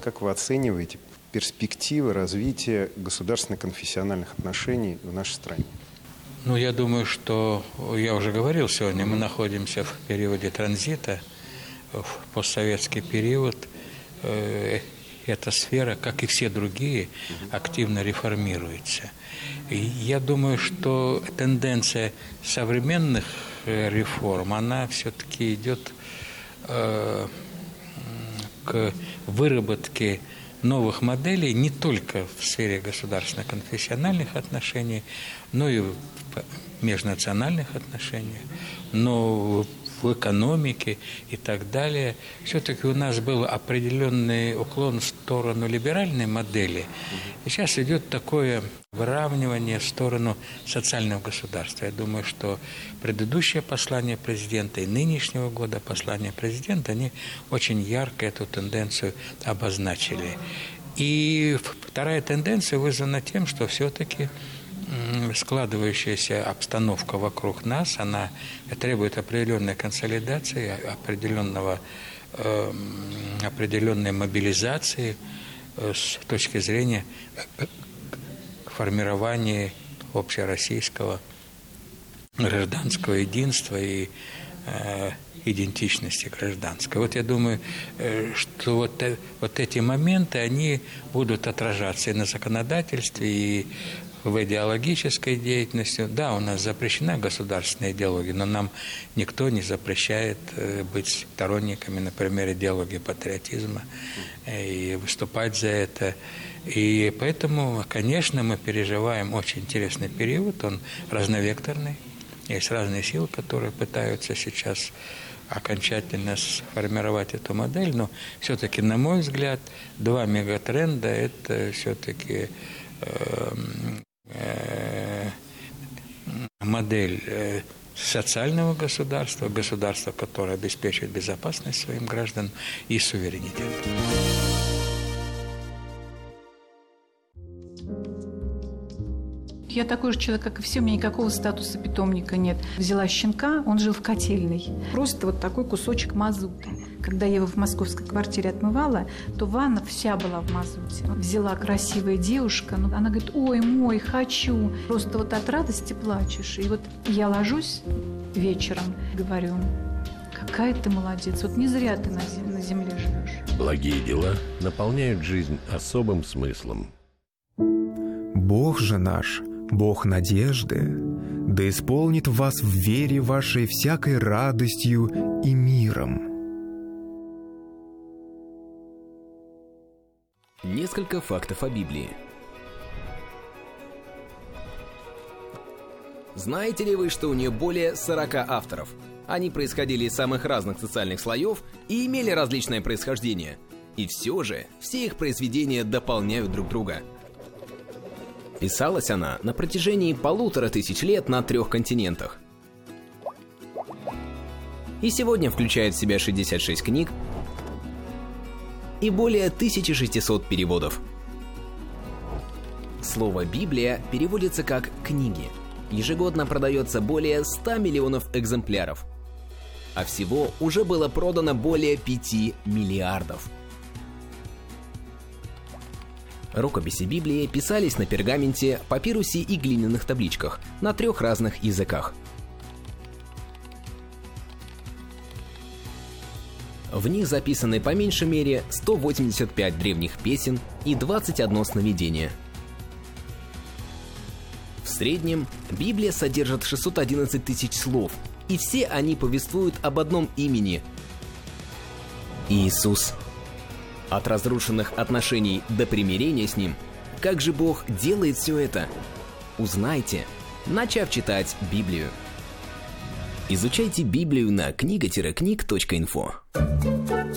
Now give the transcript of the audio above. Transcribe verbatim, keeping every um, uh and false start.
как вы оцениваете перспективы развития государственно-конфессиональных отношений в нашей стране? Ну, я думаю, что, я уже говорил сегодня, мы находимся в периоде транзита, в постсоветский период. Эта сфера, как и все другие, активно реформируется. И я думаю, что тенденция современных реформ, она все-таки идет э, к выработке новых моделей не только в сфере государственно-конфессиональных отношений, но и в межнациональных отношениях, но в экономике и так далее. Все-таки у нас был определенный уклон в сторону либеральной модели. И сейчас идет такое выравнивание в сторону социального государства. Я думаю, что предыдущее послание президента и нынешнего года послание президента, они очень ярко эту тенденцию обозначили. И вторая тенденция вызвана тем, что все-таки складывающаяся обстановка вокруг нас, она требует определенной консолидации, определенного, э, определенной мобилизации э, с точки зрения формирования общероссийского гражданского единства и э, идентичности гражданской. Вот я думаю, э, что вот, э, вот эти моменты, они будут отражаться и на законодательстве, и в идеологической деятельности. Да, у нас запрещена государственная идеология, но нам никто не запрещает быть сторонниками, например, идеологии патриотизма и выступать за это. И поэтому, конечно, мы переживаем очень интересный период, он разновекторный. Есть разные силы, которые пытаются сейчас окончательно сформировать эту модель, но все-таки, на мой взгляд, два мегатренда – это все-таки модель социального государства, государства, которое обеспечивает безопасность своим гражданам и суверенитет. Я такой же человек, как и все, у меня никакого статуса питомника нет. Взяла щенка, он жил в котельной. Просто вот такой кусочек мазута. Когда я его в московской квартире отмывала, то ванна вся была в мазуте. Взяла красивая девушка, ну, она говорит: ой, мой, хочу. Просто вот от радости плачешь. И вот я ложусь вечером, говорю: какая ты молодец, вот не зря ты на земле живешь. Благие дела наполняют жизнь особым смыслом. Бог же наш, Бог надежды, да исполнит вас в вере вашей всякой радостью и миром. Несколько фактов о Библии. Знаете ли вы, что у нее более сорока авторов? Они происходили из самых разных социальных слоев и имели различное происхождение. И все же, все их произведения дополняют друг друга. Писалась она на протяжении полутора тысяч лет на трех континентах. И сегодня включает в себя шестьдесят шесть книг и более тысяча шестьсот переводов. Слово «Библия» переводится как «книги». Ежегодно продается более ста миллионов экземпляров. А всего уже было продано более пяти миллиардов. Рукописи Библии писались на пергаменте, папирусе и глиняных табличках на трех разных языках. В них записаны по меньшей мере сто восемьдесят пять древних песен и двадцать одно сновидение. В среднем Библия содержит шестьсот одиннадцать тысяч слов, и все они повествуют об одном имени – Иисус. От разрушенных отношений до примирения с Ним. Как же Бог делает все это? Узнайте, начав читать Библию. Изучайте Библию на книга книг точка инфо.